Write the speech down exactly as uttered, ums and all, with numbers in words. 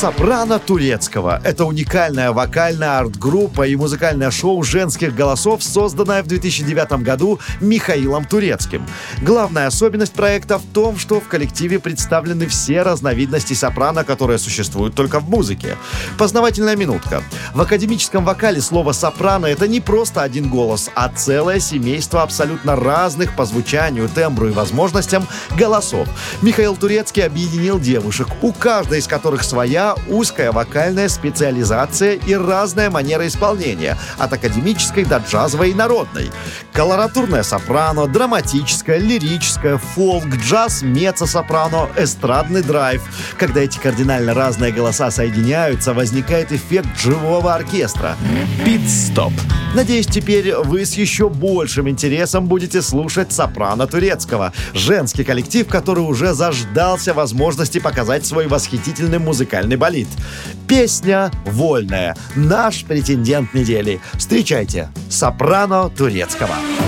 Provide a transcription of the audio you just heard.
Сопрано Турецкого. Это уникальная вокальная арт-группа и музыкальное шоу женских голосов, созданное в две тысячи девятом году Михаилом Турецким. Главная особенность проекта в том, что в коллективе представлены все разновидности сопрано, которые существуют только в музыке. Познавательная минутка. В академическом вокале слово «сопрано» — это не просто один голос, а целое семейство абсолютно разных по звучанию, тембру и возможностям голосов. Михаил Турецкий объединил девушек, у каждой из которых своя узкая вокальная специализация и разная манера исполнения, от академической до джазовой и народной. Колоратурная сопрано, драматическая, лирическая, фолк, джаз, меццо-сопрано, эстрадный драйв. Когда эти кардинально разные голоса соединяются, возникает эффект живого оркестра. Пит-стоп. Надеюсь, теперь вы с еще большим интересом будете слушать сопрано Турецкого. Женский коллектив, который уже заждался возможности показать свой восхитительный музыкальный болид. Песня «Вольная». Наш претендент недели. Встречайте, сопрано Турецкого.